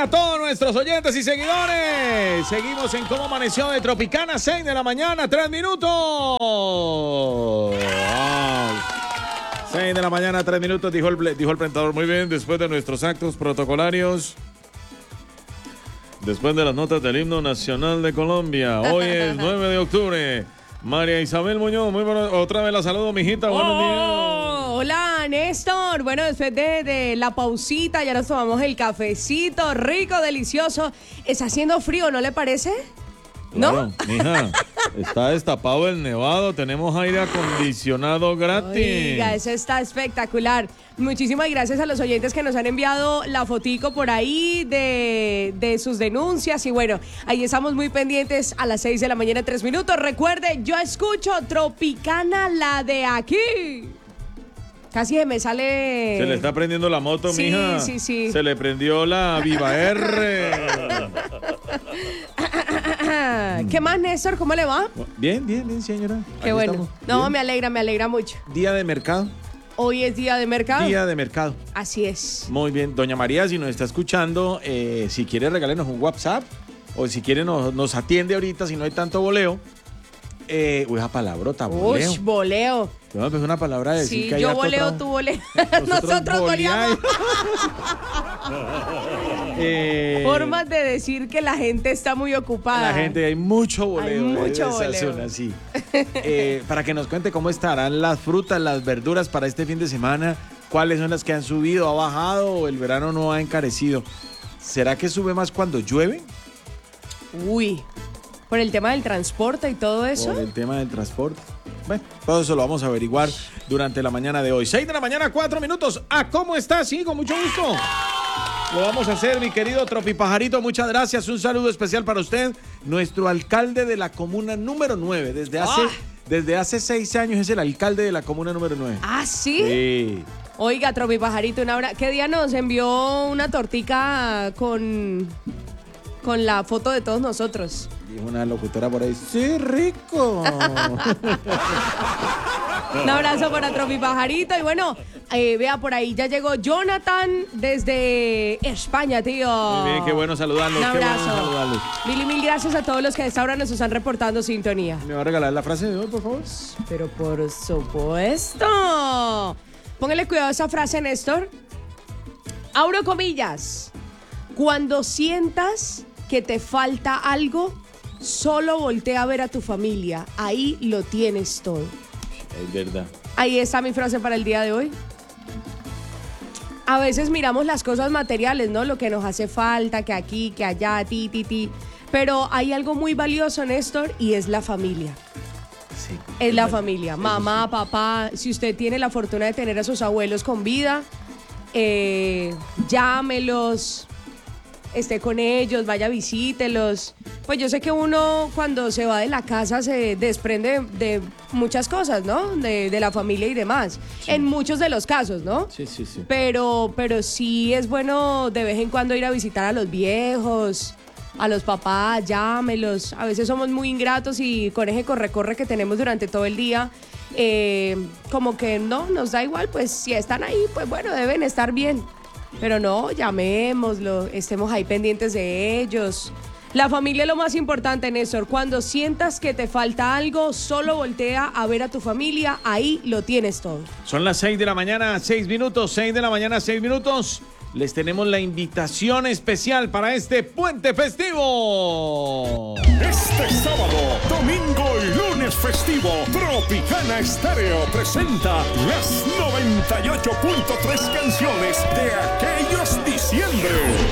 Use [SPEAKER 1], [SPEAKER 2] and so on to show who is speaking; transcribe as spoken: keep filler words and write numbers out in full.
[SPEAKER 1] para todos nuestros oyentes y seguidores. Seguimos en Cómo Amaneció de Tropicana, seis de la mañana, tres minutos. Wow. seis de la mañana, tres minutos, dijo el, dijo el presentador. Muy bien, después de nuestros actos protocolarios, después de las notas del himno nacional de Colombia, hoy es nueve de octubre. María Isabel Muñoz, muy buena, otra vez la saludo, mijita, buenos
[SPEAKER 2] oh,
[SPEAKER 1] días.
[SPEAKER 2] Hola, Néstor. Bueno, después de, de la pausita, ya nos tomamos el cafecito rico, delicioso. Está haciendo frío, ¿no le parece? ¿No?
[SPEAKER 1] Claro, mija, está destapado el nevado, tenemos aire acondicionado gratis.
[SPEAKER 2] Oiga, eso está espectacular. Muchísimas gracias a los oyentes que nos han enviado la fotico por ahí de, de sus denuncias. Y bueno, ahí estamos muy pendientes a las seis de la mañana, tres minutos. Recuerde, yo escucho Tropicana, la de aquí. Casi se me sale...
[SPEAKER 1] Se le está prendiendo la moto,
[SPEAKER 2] sí,
[SPEAKER 1] mija.
[SPEAKER 2] Sí, sí, sí.
[SPEAKER 1] Se le prendió la Viva R.
[SPEAKER 2] ¿Qué más, Néstor? ¿Cómo le va?
[SPEAKER 1] Bien, bien, bien, señora.
[SPEAKER 2] Qué
[SPEAKER 1] Aquí
[SPEAKER 2] bueno.
[SPEAKER 1] estamos.
[SPEAKER 2] No,
[SPEAKER 1] Bien.
[SPEAKER 2] me alegra, me alegra mucho.
[SPEAKER 1] Día de mercado.
[SPEAKER 2] Hoy es día de mercado.
[SPEAKER 1] Día de mercado.
[SPEAKER 2] Así es.
[SPEAKER 1] Muy bien. Doña María, si nos está escuchando, eh, si quiere regálenos un WhatsApp o si quiere nos, nos atiende ahorita, si no hay tanto boleo. Eh, uy, esa palabrota, boleo.
[SPEAKER 2] Uy, boleo.
[SPEAKER 1] No, pues una palabra de decir
[SPEAKER 2] Sí,
[SPEAKER 1] que hay
[SPEAKER 2] yo
[SPEAKER 1] harto
[SPEAKER 2] boleo,
[SPEAKER 1] trabajo.
[SPEAKER 2] tú boleo.
[SPEAKER 1] Nosotros
[SPEAKER 2] Nosotros boleamos.
[SPEAKER 1] eh,
[SPEAKER 2] Formas de decir que la gente está muy ocupada.
[SPEAKER 1] La gente, hay mucho boleo.
[SPEAKER 2] Hay mucho
[SPEAKER 1] en esa
[SPEAKER 2] boleo.
[SPEAKER 1] zona, sí. Eh, para que nos cuente cómo estarán las frutas, las verduras para este fin de semana, cuáles son las que han subido, ha bajado o el verano no ha encarecido. ¿Será que sube más cuando llueve?
[SPEAKER 2] Uy, por el tema del transporte y todo eso.
[SPEAKER 1] Por el tema del transporte. Bueno, todo eso lo vamos a averiguar durante la mañana de hoy. seis de la mañana, cuatro minutos. ¿Ah, cómo está? Sí, con mucho gusto. Lo vamos a hacer, mi querido Tropipajarito. Muchas gracias. Un saludo especial para usted. Nuestro alcalde de la comuna número nueve. Desde hace,
[SPEAKER 2] Ah.
[SPEAKER 1] desde hace seis años es el alcalde de la comuna número nueve.
[SPEAKER 2] Ah, ¿sí?
[SPEAKER 1] Sí.
[SPEAKER 2] Oiga, Tropi Pajarito, una hora. ¿Qué día nos envió una tortica con, con la foto de todos nosotros?
[SPEAKER 1] Dijo una locutora por ahí. Sí, rico.
[SPEAKER 2] Un abrazo para Tropi Pajarito. Y bueno, eh, vea, por ahí ya llegó Jonathan desde España, tío.
[SPEAKER 1] Muy bien, qué bueno saludarlos.
[SPEAKER 2] Un
[SPEAKER 1] Qué bueno
[SPEAKER 2] abrazo.
[SPEAKER 1] saludarlos.
[SPEAKER 2] Mil y mil gracias a todos los que a esta hora nos están reportando sintonía.
[SPEAKER 1] ¿Me va a regalar la frase de hoy, por favor?
[SPEAKER 2] Pero por supuesto. Póngale cuidado a esa frase, Néstor. Abro comillas. Cuando sientas que te falta algo, solo voltea a ver a tu familia. Ahí lo tienes todo.
[SPEAKER 1] Es verdad.
[SPEAKER 2] Ahí está mi frase para el día de hoy. A veces miramos las cosas materiales, ¿no? Lo que nos hace falta, que aquí, que allá, ti, ti, ti. Pero hay algo muy valioso, Néstor, y es la familia.
[SPEAKER 1] Sí.
[SPEAKER 2] Es la familia, mamá, papá. Si usted tiene la fortuna de tener a sus abuelos con vida, eh, llámelos, esté con ellos, vaya, visítelos. Pues yo sé que uno cuando se va de la casa se desprende de muchas cosas, ¿no? De, de la familia y demás.
[SPEAKER 1] Sí.
[SPEAKER 2] En muchos de los casos, ¿no?
[SPEAKER 1] Sí, sí, sí.
[SPEAKER 2] Pero, pero sí es bueno de vez en cuando ir a visitar a los viejos, a los papás, llámelos. A veces somos muy ingratos y con ese corre-corre que tenemos durante todo el día, eh, como que no, nos da igual, pues si están ahí, pues bueno, deben estar bien. Pero no, llamémoslo, estemos ahí pendientes de ellos. La familia es lo más importante, Néstor. Cuando sientas que te falta algo, solo voltea a ver a tu familia, ahí lo tienes todo.
[SPEAKER 1] Son las seis de la mañana, seis minutos, seis de la mañana, seis minutos. Les tenemos la invitación especial para este puente festivo.
[SPEAKER 3] Este sábado, domingo y lunes festivo, Tropicana Estéreo presenta las noventa y ocho punto tres canciones de aquellos diciembre.